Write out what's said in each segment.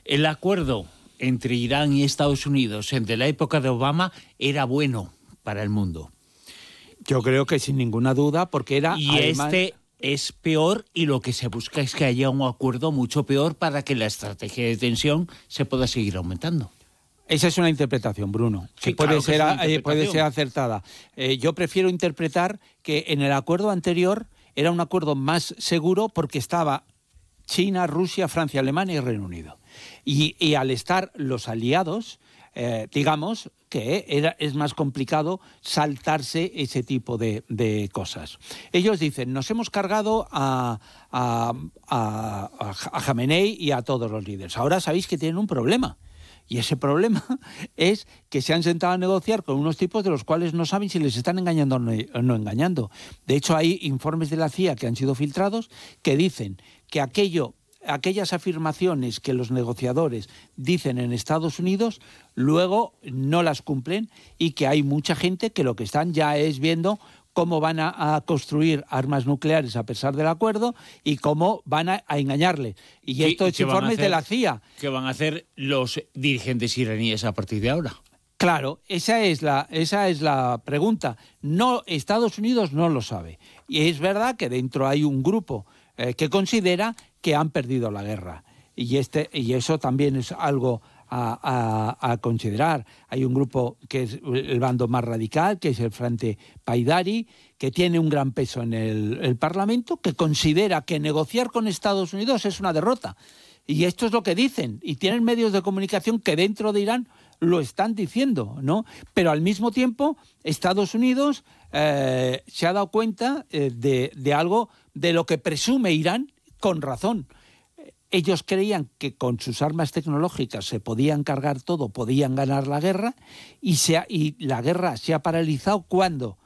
El acuerdo entre Irán y Estados Unidos de la época de Obama era bueno para el mundo. Yo creo que sin ninguna duda, porque era... Y además... este es peor, y lo que se busca es que haya un acuerdo mucho peor para que la estrategia de tensión se pueda seguir aumentando. Esa es una interpretación, Bruno, Sí, que puede claro ser acertada. Yo prefiero interpretar que en el acuerdo anterior era un acuerdo más seguro porque estaba China, Rusia, Francia, Alemania y Reino Unido. Y al estar los aliados, digamos que es más complicado saltarse ese tipo de cosas. Ellos dicen, nos hemos cargado a Jamenei y a todos los líderes. Ahora sabéis que tienen un problema. Y ese problema es que se han sentado a negociar con unos tipos de los cuales no saben si les están engañando o no engañando. De hecho, hay informes de la CIA que han sido filtrados que dicen que aquellas afirmaciones que los negociadores dicen en Estados Unidos, luego no las cumplen, y que hay mucha gente que lo que están ya es viendo cómo van a construir armas nucleares a pesar del acuerdo y cómo van a engañarle. Y esto es informes de la CIA. ¿Qué van a hacer los dirigentes iraníes a partir de ahora? Claro, esa es la pregunta. No, Estados Unidos no lo sabe. Y es verdad que dentro hay un grupo que considera que han perdido la guerra. Y eso también es algo a considerar. Hay un grupo que es el bando más radical, que es el Frente Paidari, que tiene un gran peso en el Parlamento, que considera que negociar con Estados Unidos es una derrota. Y esto es lo que dicen. Y tienen medios de comunicación que dentro de Irán lo están diciendo, ¿no? Pero al mismo tiempo, Estados Unidos se ha dado cuenta de algo de lo que presume Irán con razón. Ellos creían que con sus armas tecnológicas se podían cargar todo, podían ganar la guerra, y la guerra se ha paralizado cuando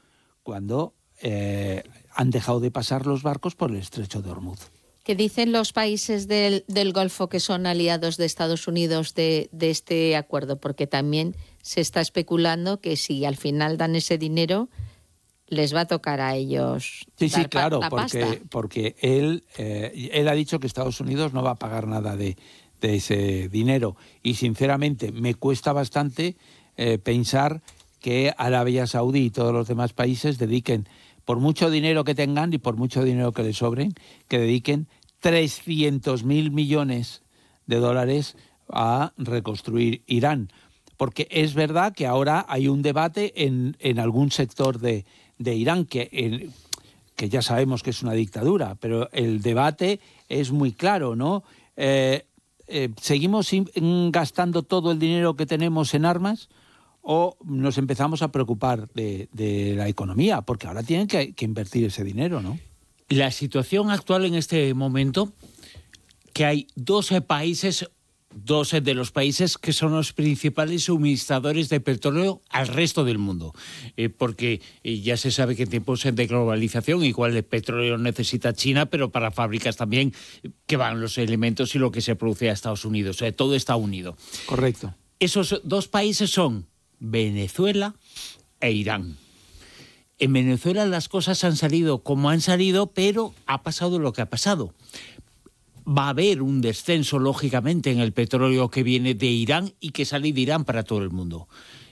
han dejado de pasar los barcos por el estrecho de Hormuz. ¿Qué dicen los países del Golfo que son aliados de Estados Unidos de este acuerdo? Porque también se está especulando que si al final dan ese dinero, les va a tocar a ellos Sí, claro, pasta. porque él ha dicho que Estados Unidos no va a pagar nada de ese dinero. Y sinceramente me cuesta bastante pensar que Arabia Saudí y todos los demás países dediquen, por mucho dinero que tengan y por mucho dinero que les sobren, que dediquen 300.000 millones de dólares a reconstruir Irán. Porque es verdad que ahora hay un debate en algún sector de Irán que ya sabemos que es una dictadura, pero el debate es muy claro, ¿no? ¿Seguimos gastando todo el dinero que tenemos en armas o nos empezamos a preocupar de la economía? Porque ahora tienen que invertir ese dinero, ¿no? La situación actual en este momento, que hay 12 de los países que son los principales suministradores de petróleo al resto del mundo. Porque ya se sabe que en tiempos de globalización igual el petróleo necesita China, pero para fábricas también que van los elementos y lo que se produce a Estados Unidos. Todo está unido. Correcto. Esos dos países son Venezuela e Irán. En Venezuela las cosas han salido como han salido, pero ha pasado lo que ha pasado. Va a haber un descenso, lógicamente, en el petróleo que viene de Irán y que sale de Irán para todo el mundo.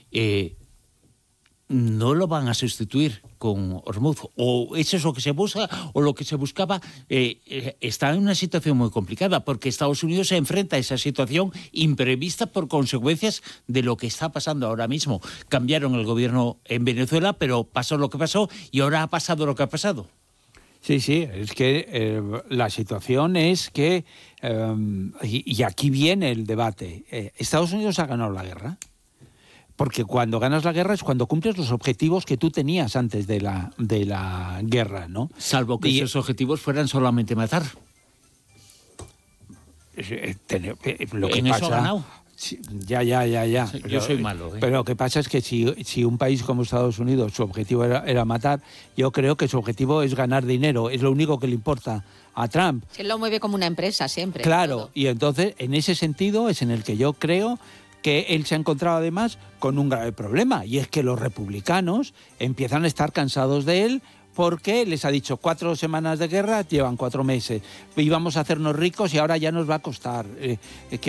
No lo van a sustituir con Hormuz. O eso es lo que se busca, o lo que se buscaba. Está en una situación muy complicada, porque Estados Unidos se enfrenta a esa situación imprevista por consecuencias de lo que está pasando ahora mismo. Cambiaron el gobierno en Venezuela, pero pasó lo que pasó y ahora ha pasado lo que ha pasado. Sí, es que la situación es que, y aquí viene el debate, ¿Estados Unidos ha ganado la guerra? Porque cuando ganas la guerra es cuando cumples los objetivos que tú tenías antes de la guerra, ¿no? Salvo que esos objetivos fueran solamente matar. Lo que en pasa, eso ha ganado. Ya. Yo soy malo. Pero lo que pasa es que si un país como Estados Unidos, su objetivo era matar, yo creo que su objetivo es ganar dinero. Es lo único que le importa a Trump. Se lo mueve como una empresa siempre. Claro, todo. Y entonces en ese sentido es en el que yo creo que él se ha encontrado además con un grave problema, y es que los republicanos empiezan a estar cansados de él, porque les ha dicho 4 semanas de guerra, llevan 4 meses, íbamos a hacernos ricos y ahora ya nos va a costar.